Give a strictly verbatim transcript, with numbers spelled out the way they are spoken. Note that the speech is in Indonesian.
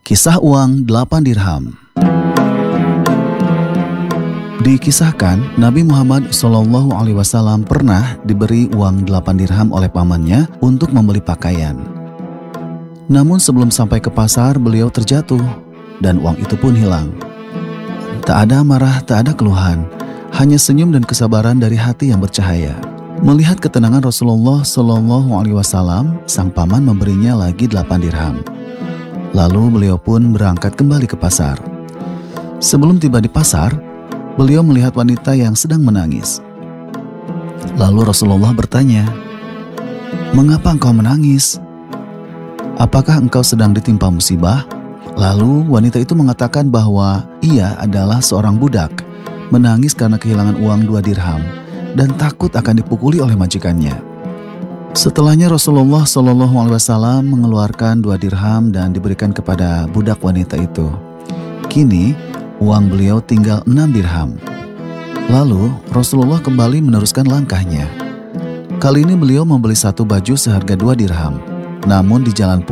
Kisah uang delapan dirham. Dikisahkan Nabi Muhammad shallallahu alaihi wasallam pernah diberi uang delapan dirham oleh pamannya untuk membeli pakaian. Namun sebelum sampai ke pasar beliau terjatuh dan uang itu pun hilang. Tak ada marah, tak ada keluhan, hanya senyum dan kesabaran dari hati yang bercahaya. Melihat ketenangan Rasulullah shallallahu alaihi wasallam, sang paman memberinya lagi delapan dirham. Lalu beliau pun berangkat kembali ke pasar. Sebelum tiba di pasar, beliau melihat wanita yang sedang menangis. Lalu Rasulullah bertanya, "Mengapa engkau menangis? Apakah engkau sedang ditimpa musibah?" Lalu wanita itu mengatakan bahwa ia adalah seorang budak, menangis karena kehilangan uang dua dirham dan takut akan dipukuli oleh majikannya. Setelahnya Rasulullah shallallahu alaihi wasallam mengeluarkan dua dirham dan diberikan kepada budak wanita itu. Kini uang beliau tinggal enam dirham. Lalu Rasulullah kembali meneruskan langkahnya. Kali ini beliau membeli satu baju seharga dua dirham. Namun di jalan